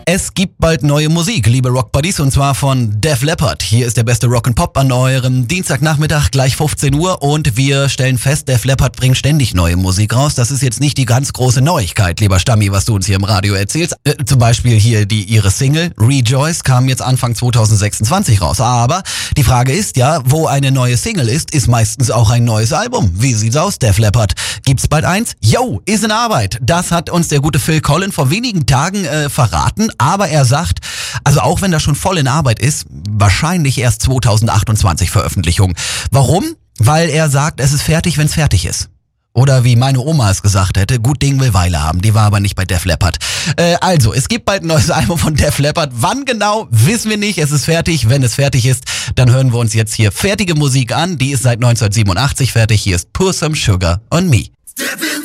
Es gibt bald neue Musik, liebe Rockbuddies, und zwar von Def Leppard. Hier ist der beste Rock'n'Pop an eurem Dienstagnachmittag, gleich 15 Uhr. Und wir stellen fest, Def Leppard bringt ständig neue Musik raus. Das ist jetzt nicht die ganz große Neuigkeit, lieber Stammi, was du uns hier im Radio erzählst. Zum Beispiel hier ihre Single Rejoice kam jetzt Anfang 2026 raus. Aber die Frage ist ja, wo eine neue Single ist meistens auch ein neues Album. Wie sieht's aus, Def Leppard? Gibt's bald eins? Yo, ist in Arbeit. Das hat uns der gute Phil Collen vor wenigen Tagen verraten. Aber er sagt, also auch wenn das schon voll in Arbeit ist, wahrscheinlich erst 2028 Veröffentlichung. Warum? Weil er sagt, es ist fertig, wenn es fertig ist. Oder wie meine Oma es gesagt hätte, gut Ding will Weile haben. Die war aber nicht bei Def Leppard. Also, es gibt bald ein neues Album von Def Leppard. Wann genau, wissen wir nicht. Es ist fertig. Wenn es fertig ist, dann hören wir uns jetzt hier fertige Musik an. Die ist seit 1987 fertig. Hier ist Pour Some Sugar on Me.